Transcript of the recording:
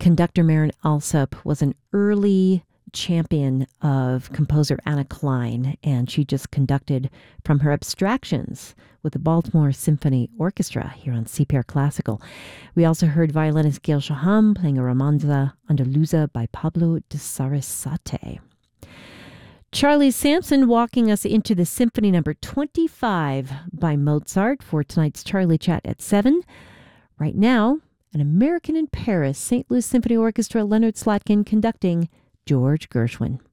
Conductor Marin Alsop was an early champion of composer Anna Klein, and she just conducted from her Abstractions with the Baltimore Symphony Orchestra here on CPR Classical. We also heard violinist Gail Shaham playing a Romanza Andaluza by Pablo de Sarasate. Charlie Sampson walking us into the Symphony Number 25 by Mozart for tonight's Charlie Chat at 7. Right now, An American in Paris, St. Louis Symphony Orchestra, Leonard Slatkin conducting George Gershwin.